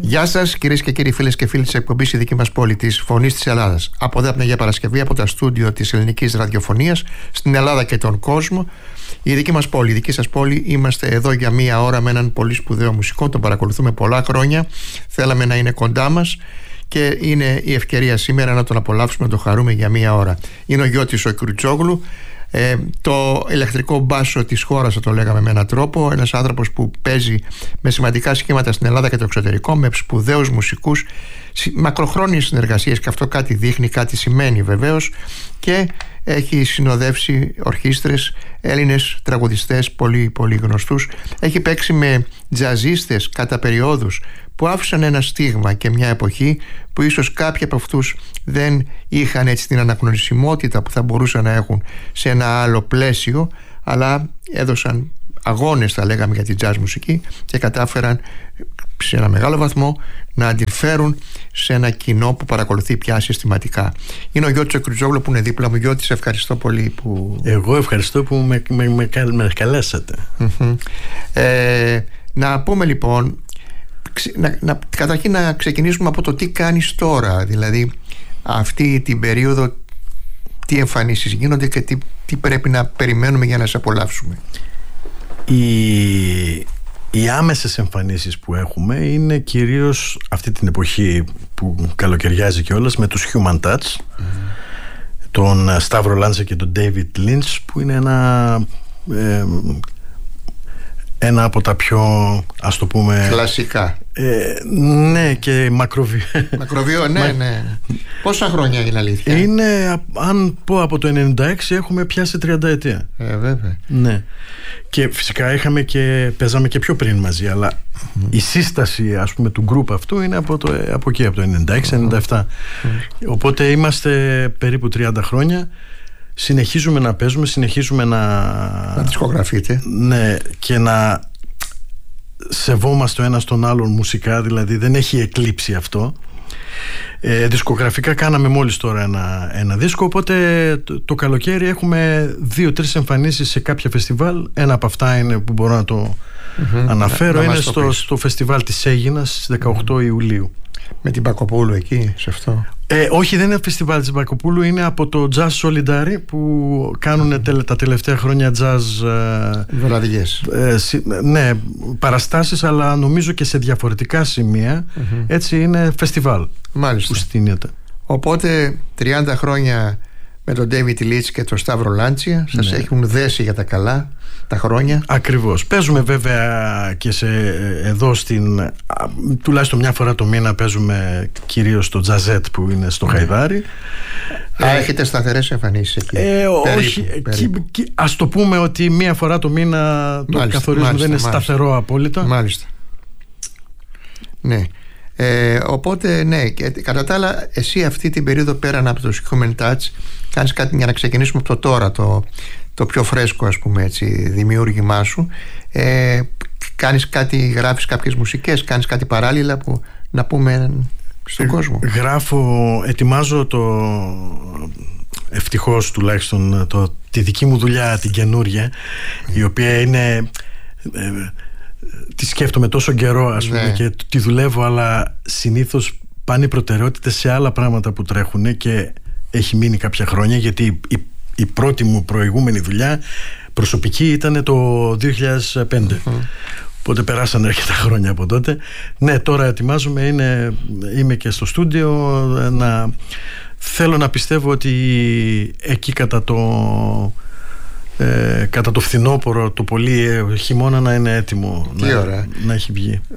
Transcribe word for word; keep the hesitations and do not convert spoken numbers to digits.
Γεια σας κυρίες και κύριοι, φίλες και φίλοι της εκπομπής «Η δική μας πόλη», της Φωνής της Ελλάδας. Από εδώ από μια Παρασκευή, από τα στούντιο της Ελληνικής Ραδιοφωνίας στην Ελλάδα και τον κόσμο. Η δική μας πόλη, η δική σας πόλη. Είμαστε εδώ για μία ώρα με έναν πολύ σπουδαίο μουσικό. Τον παρακολουθούμε πολλά χρόνια. Θέλαμε να είναι κοντά μας και είναι η ευκαιρία σήμερα να τον απολαύσουμε, να τον χαρούμε για μία ώρα. Είναι ο Γιώτης ο Κρουτσόγλου. Ε, το ηλεκτρικό μπάσο της χώρας, θα το λέγαμε με έναν τρόπο. Ένας άνθρωπος που παίζει με σημαντικά σχήματα στην Ελλάδα και το εξωτερικό, με σπουδαίους μουσικούς, μακροχρόνιες συνεργασίες, και αυτό κάτι δείχνει, κάτι σημαίνει βεβαίως, και έχει συνοδεύσει ορχήστρες, Έλληνες τραγουδιστές πολύ πολύ γνωστούς. Έχει παίξει με τζαζίστες κατά περιόδους που άφησαν ένα στίγμα και μια εποχή που ίσως κάποιοι από αυτούς δεν είχαν έτσι την αναγνωρισιμότητα που θα μπορούσαν να έχουν σε ένα άλλο πλαίσιο, αλλά έδωσαν αγώνες, θα λέγαμε, για την jazz μουσική και κατάφεραν σε ένα μεγάλο βαθμό να αντιφέρουν σε ένα κοινό που παρακολουθεί πια συστηματικά. Είναι ο Γιώτης ο Κρουτσόγλου που είναι δίπλα μου. Γιώτη, σε ευχαριστώ πολύ που... Εγώ ευχαριστώ που με, με, με, με καλέσατε. Mm-hmm. Ε, να πούμε λοιπόν, να, να, καταρχήν να ξεκινήσουμε από το τι κάνεις τώρα, δηλαδή αυτή την περίοδο, τι εμφανίσεις γίνονται και τι, τι πρέπει να περιμένουμε για να σε απολαύσουμε. Οι, οι άμεσες εμφανίσεις που έχουμε είναι κυρίως αυτή την εποχή που καλοκαιριάζει κιόλας, με τους Human Touch, mm. τον Σταύρο Λάντσα και τον David Lynch, που είναι ένα ε, ένα από τα πιο, ας το πούμε, κλασικά. Ε, ναι, και μακροβιό. Μακροβιό, ναι, ναι. Πόσα χρόνια είναι, αλήθεια? Είναι, αν πω από το ενενήντα έξι, έχουμε πιάσει τριάντα ετία. Ε, βέβαια. Ναι. Και φυσικά είχαμε και παίζαμε και πιο πριν μαζί, αλλά mm. η σύσταση, ας πούμε, του γκρουπ αυτού είναι από, το, από εκεί, από το ενενήντα έξι ενενήντα επτά. Mm. Οπότε είμαστε περίπου τριάντα χρόνια. Συνεχίζουμε να παίζουμε, συνεχίζουμε να... Να δισκογραφείτε. Ναι, και να σεβόμαστε ο ένας τον άλλον μουσικά, δηλαδή δεν έχει εκλείψει αυτό. Ε, δισκογραφικά κάναμε μόλις τώρα ένα, ένα δίσκο, οπότε το, το καλοκαίρι έχουμε δύο-τρεις εμφανίσεις σε κάποια φεστιβάλ. Ένα από αυτά είναι που μπορώ να το mm-hmm. αναφέρω, να, είναι να στο, στο φεστιβάλ της Αίγινας στις δεκαοκτώ mm-hmm. Ιουλίου. Με την Μπακοπούλου εκεί, σε αυτό? Ε, όχι, δεν είναι φεστιβάλ της Μπακοπούλου, είναι από το Jazz Solidary που κάνουν τελε, τα τελευταία χρόνια jazz βραδιές. Ε, ναι, παραστάσεις, αλλά νομίζω και σε διαφορετικά σημεία. Mm-hmm. Έτσι είναι φεστιβάλ. Μάλιστα. Που στείνεται. Οπότε τριάντα χρόνια με τον David Lynch και τον Σταύρο Λάντσια σας ναι. έχουν δέσει για τα καλά τα χρόνια. Ακριβώς. Παίζουμε βέβαια και σε, εδώ στην, τουλάχιστον μια φορά το μήνα παίζουμε κυρίως στο Τζαζέτ που είναι στο mm. Χαϊδάρι. Α, ε, έχετε σταθερές εμφανίσεις εκεί? Ε, περίπου, όχι, περίπου. Κι, κι, ας το πούμε ότι μια φορά το μήνα το μάλιστα, καθορίζουμε, μάλιστα, δεν είναι μάλιστα. σταθερό απόλυτα. Μάλιστα. Ναι. Ε, οπότε ναι, και, κατά τα άλλα, εσύ αυτή την περίοδο πέραν από το Human Touch κάνεις κάτι, για να ξεκινήσουμε από το τώρα, το, το πιο φρέσκο, ας πούμε έτσι, δημιούργημά σου. ε, Κάνεις κάτι, γράφεις κάποιες μουσικές, κάνεις κάτι παράλληλα που να πούμε στον ε, κόσμο? Γράφω, ετοιμάζω το, ευτυχώς τουλάχιστον το, τη δική μου δουλειά, την καινούρια, η οποία είναι ε, τη σκέφτομαι τόσο καιρό, ας πούμε, ναι. και τη δουλεύω, αλλά συνήθως πάνε οι προτεραιότητες σε άλλα πράγματα που τρέχουν και έχει μείνει κάποια χρόνια, γιατί η, η πρώτη μου προηγούμενη δουλειά προσωπική ήταν το δύο χιλιάδες πέντε. Mm-hmm. Οπότε περάσαν αρκετά χρόνια από τότε. Ναι, τώρα ετοιμάζομαι, είναι, είμαι και στο στούντιο, να, θέλω να πιστεύω ότι εκεί κατά το Ε, κατά το φθινόπωρο, το πολύ ε, χειμώνα, να είναι έτοιμο, να, να έχει βγει.